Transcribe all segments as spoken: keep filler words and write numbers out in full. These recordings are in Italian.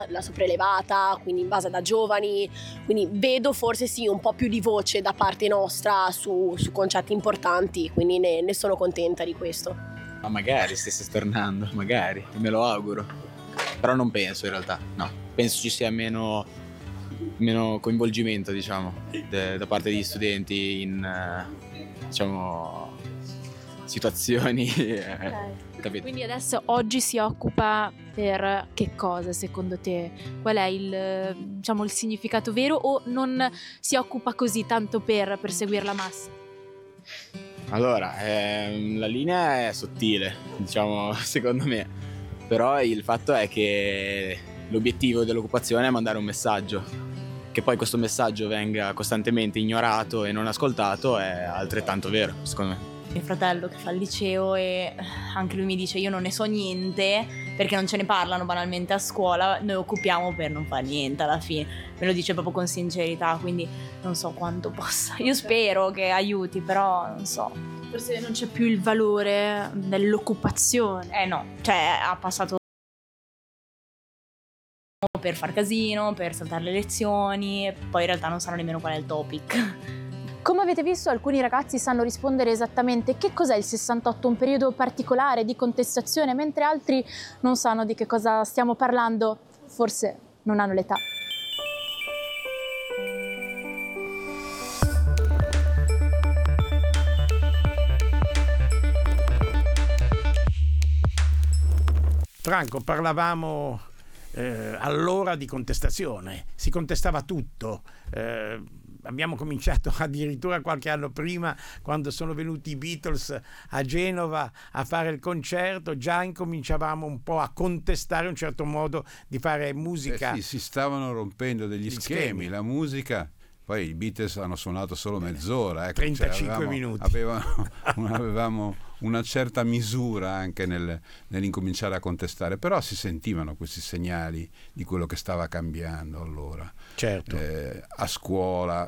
la sopraelevata, quindi in base da giovani, quindi vedo forse sì un po' più di voce da parte nostra su, su concetti importanti, quindi ne, ne sono contenta di questo. Ma magari stesse tornando, magari, me lo auguro, però non penso in realtà, no, penso ci sia meno, meno coinvolgimento, diciamo, de, da parte degli studenti in, eh, diciamo, situazioni, eh, capito? Quindi adesso oggi si occupa per che cosa secondo te? Qual è il, diciamo, il significato vero, o non si occupa così tanto per perseguire la massa? Allora, ehm, la linea è sottile, diciamo, secondo me, però il fatto è che l'obiettivo dell'occupazione è mandare un messaggio. Che poi questo messaggio venga costantemente ignorato e non ascoltato è altrettanto vero, secondo me. Mio fratello che fa il liceo, e anche lui mi dice: io non ne so niente perché non ce ne parlano banalmente a scuola, noi occupiamo per non fare niente alla fine. Me lo dice proprio con sincerità, quindi non so quanto possa. Io spero che aiuti, però non so. Forse non c'è più il valore dell'occupazione. Eh no, cioè ha passato per far casino, per saltare le lezioni, e poi in realtà non sanno nemmeno qual è il topic. Come avete visto, alcuni ragazzi sanno rispondere esattamente che cos'è il sessantotto, un periodo particolare di contestazione, mentre altri non sanno di che cosa stiamo parlando, forse non hanno l'età. Franco, parlavamo eh, allora di contestazione, si contestava tutto. Eh, abbiamo cominciato addirittura qualche anno prima, quando sono venuti i Beatles a Genova a fare il concerto, già incominciavamo un po' a contestare un certo modo di fare musica. Eh sì, si stavano rompendo degli schemi, schemi, la musica. Poi i Beatles hanno suonato solo mezz'ora, ecco, trentacinque cioè avevamo, minuti. Avevamo, avevamo una certa misura anche nel, nell'incominciare a contestare, però si sentivano questi segnali di quello che stava cambiando allora. Certo. Eh, a scuola,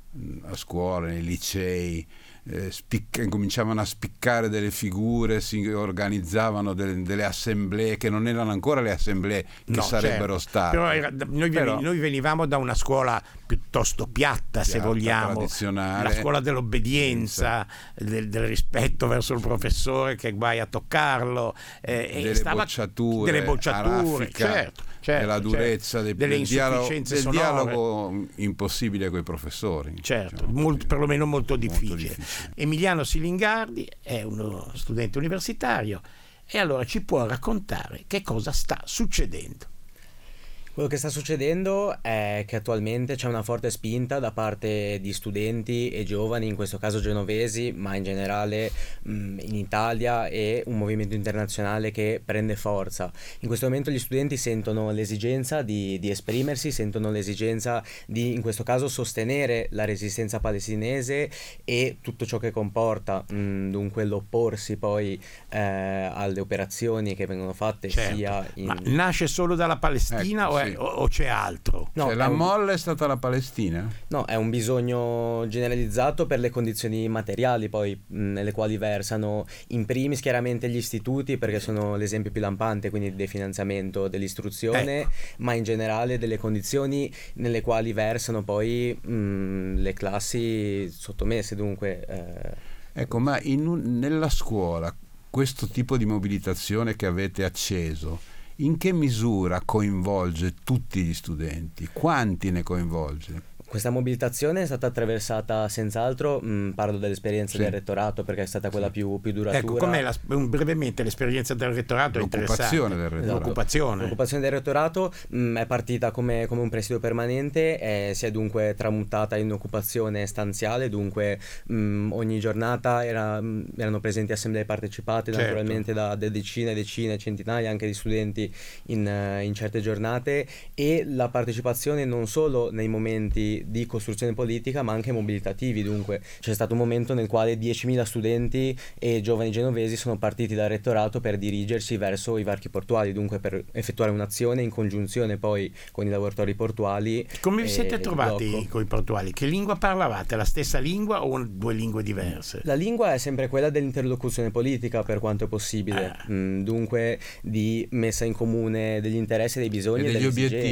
a scuola, nei licei, eh, spicca, incominciavano a spiccare delle figure, si organizzavano delle, delle assemblee che non erano ancora le assemblee che no, sarebbero certo. state. Però era, noi, Però noi venivamo da una scuola piuttosto piatta, piatta se vogliamo, tradizionale, la scuola dell'obbedienza, del, del rispetto verso il professore, che guai a toccarlo, eh, delle, e stava, bocciature, delle bocciature, certo, certo, della durezza, certo, del, delle del, dialogo, del dialogo impossibile con i professori. Certo, diciamo, molto, perlomeno molto difficile. molto difficile. Emiliano Silingardi è uno studente universitario e allora ci può raccontare che cosa sta succedendo. Quello che sta succedendo è che attualmente c'è una forte spinta da parte di studenti e giovani, in questo caso genovesi, ma in generale mh, in Italia, e un movimento internazionale che prende forza. In questo momento gli studenti sentono l'esigenza di, di esprimersi, sentono l'esigenza di, in questo caso, sostenere la resistenza palestinese e tutto ciò che comporta, mh, dunque l'opporsi poi eh, alle operazioni che vengono fatte, certo. sia in... Ma nasce solo dalla Palestina, ecco, o, è, o, o c'è altro? No, cioè, la un... molla è stata la Palestina? No, è un bisogno generalizzato per le condizioni materiali poi mh, nelle quali versano in primis chiaramente gli istituti, perché sono l'esempio più lampante, quindi il definanziamento dell'istruzione, ecco. Ma in generale delle condizioni nelle quali versano poi mh, le classi sottomesse, dunque eh... ecco, ma in un, nella scuola questo tipo di mobilitazione che avete acceso, in che misura coinvolge tutti gli studenti? Quanti ne coinvolge? Questa mobilitazione è stata attraversata senz'altro, mh, parlo dell'esperienza sì. del rettorato perché è stata quella più, più duratura. Ecco, com'è la, brevemente l'esperienza del rettorato? L'occupazione del rettorato. L'occupazione. L'occupazione del rettorato mh, è partita come, come un presidio permanente e si è dunque tramutata in occupazione stanziale, dunque mh, ogni giornata era, mh, erano presenti assemblee partecipate, certo. naturalmente da, da decine e decine, centinaia anche di studenti in, in certe giornate, e la partecipazione non solo nei momenti di costruzione politica ma anche mobilitativi. Dunque c'è stato un momento nel quale diecimila studenti e giovani genovesi sono partiti dal rettorato per dirigersi verso i varchi portuali, dunque per effettuare un'azione in congiunzione poi con i lavoratori portuali. Come vi siete trovati con i portuali? Che lingua parlavate? La stessa lingua o due lingue diverse? La lingua è sempre quella dell'interlocuzione politica per quanto è possibile, ah. mm, dunque di messa in comune degli interessi, dei bisogni e degli obiettivi.